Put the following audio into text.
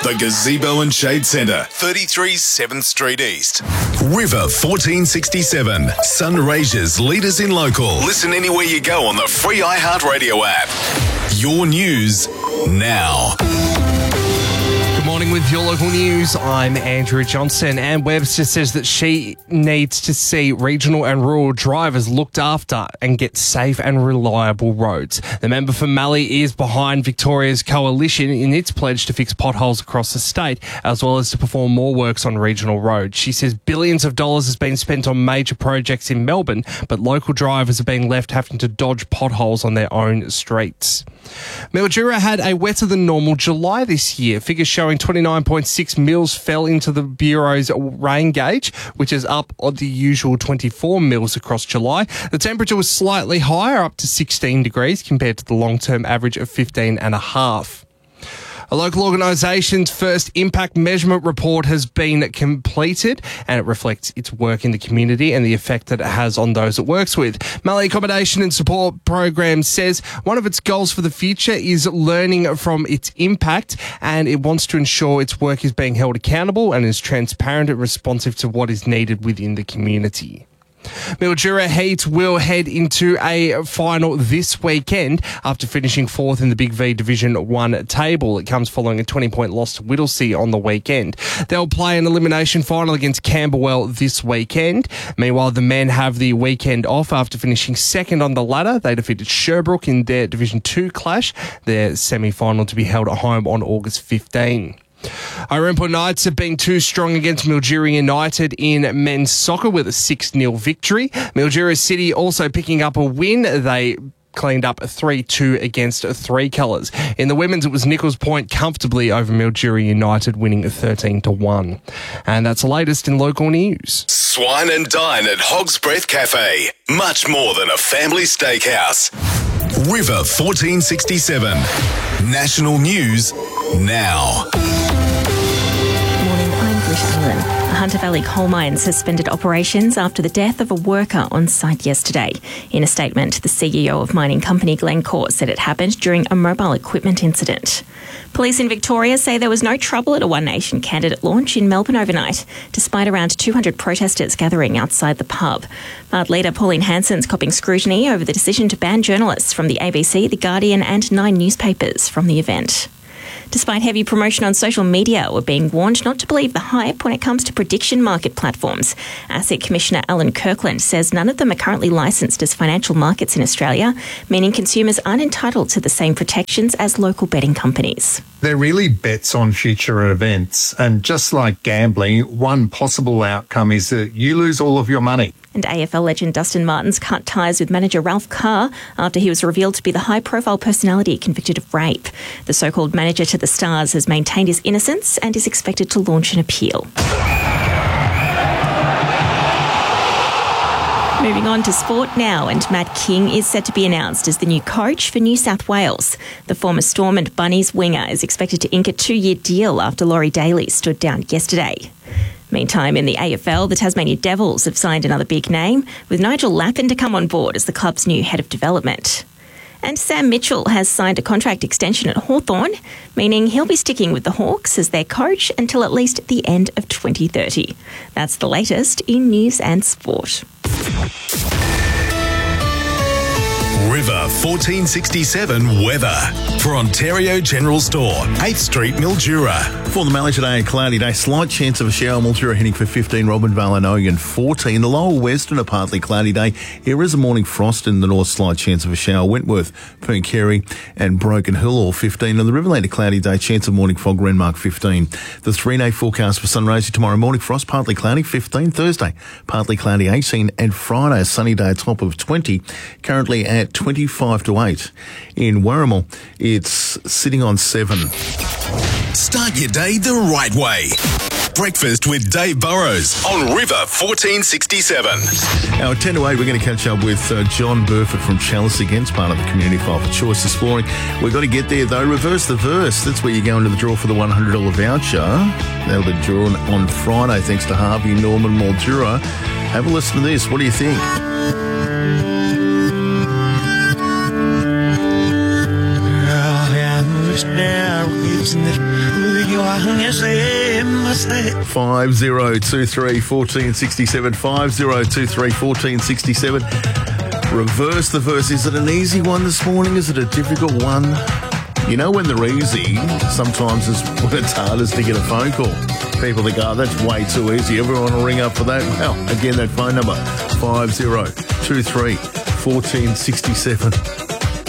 The Gazebo and Shade Centre, 33 7th Street East. River 1467, Sunraysia's leaders in local. Listen anywhere you go on the free iHeartRadio app. Your news now. Good morning with your local news. I'm Andrew Johnson. Anne Webster says that she needs to see regional and rural drivers looked after and get safe and reliable roads. The member for Mallee is behind Victoria's coalition in its pledge to fix potholes across the state, as well as to perform more works on regional roads. She says billions of dollars has been spent on major projects in Melbourne, but local drivers are being left having to dodge potholes on their own streets. Mildura had a wetter than normal July this year. Figures showing 29.6 mils fell into the Bureau's rain gauge, which is up on the usual 24 mils across July. The temperature was slightly higher, up to 16 degrees, compared to the long-term average of 15.5. A local organisation's first impact measurement report has been completed, and it reflects its work in the community and the effect that it has on those it works with. Mallee Accommodation and Support Program says one of its goals for the future is learning from its impact, and it wants to ensure its work is being held accountable and is transparent and responsive to what is needed within the community. Mildura Heat will head into a final this weekend after finishing fourth in the Big V Division 1 table. It comes following a 20-point loss to Whittlesea on the weekend. They'll play an elimination final against Camberwell this weekend. Meanwhile, the men have the weekend off after finishing second on the ladder. They defeated Sherbrooke in their Division 2 clash, their semi-final to be held at home on August 15. Ourimbah Knights have been too strong against Mildura United in men's soccer with a 6-0 victory. Mildura City also picking up a win. They cleaned up 3-2 against Three Colours. In the women's, it was Nichols Point comfortably over Mildura United, winning 13-1. And that's the latest in local news. Swine and dine at Hog's Breath Cafe. Much more than a family steakhouse. River 1467. National news now. Hunter Valley Coal Mine suspended operations after the death of a worker on site yesterday. In a statement, the CEO of mining company Glencore said it happened during a mobile equipment incident. Police in Victoria say there was no trouble at a One Nation candidate launch in Melbourne overnight, despite around 200 protesters gathering outside the pub. Bard leader Pauline Hanson's copping scrutiny over the decision to ban journalists from the ABC, The Guardian and 9 newspapers from the event. Despite heavy promotion on social media, we're being warned not to believe the hype when it comes to prediction market platforms. ASIC Commissioner Alan Kirkland says none of them are currently licensed as financial markets in Australia, meaning consumers aren't entitled to the same protections as local betting companies. They're really bets on future events, and just like gambling, one possible outcome is that you lose all of your money. And AFL legend Dustin Martin's cut ties with manager Ralph Carr after he was revealed to be the high-profile personality convicted of rape. The so-called manager to the Stars has maintained his innocence and is expected to launch an appeal. Moving on to sport now, and Matt King is set to be announced as the new coach for New South Wales. The former Storm and Bunnies winger is expected to ink a 2-year deal after Laurie Daly stood down yesterday. Meantime, in the AFL, the Tasmania Devils have signed another big name, with Nigel Lappin to come on board as the club's new head of development. And Sam Mitchell has signed a contract extension at Hawthorn, meaning he'll be sticking with the Hawks as their coach until at least the end of 2030. That's the latest in news and sport. River 1467 weather for Ontario General Store, 8th Street, Mildura. For the Mallee today, a cloudy day. Slight chance of a shower. Mildura heading for 15. Robinvale and Ogan 14. The lower western, a partly cloudy day. Here is a morning frost in the north. Slight chance of a shower. Wentworth, Pooncarie and Broken Hill all 15. On the Riverland, a cloudy day. Chance of morning fog. Renmark 15. The 3-day forecast for Sunraysia tomorrow morning frost, partly cloudy 15. Thursday, partly cloudy 18. And Friday, a sunny day, a top of 20. Currently at 25 to 8. In Warrimal, it's sitting on 7. Start your day the right way. Breakfast with Dave Burrows on River 1467. Now at 10 to 8, we're going to catch up with John Burford from Chalice against part of the Community File for Choice this morning. We've got to get there though. Reverse the verse. That's where you go into the draw for the $100 voucher. That'll be drawn on Friday thanks to Harvey Norman Mildura. Have a listen to this. What do you think? Now 5023 1467. 5023 1467. Reverse the verse. Is it an easy one this morning? Is it a difficult one? You know when they're easy, sometimes it's when it's hardest to get a phone call. People think, oh, that's way too easy. Everyone will ring up for that. Well, again, that phone number, 5023 1467.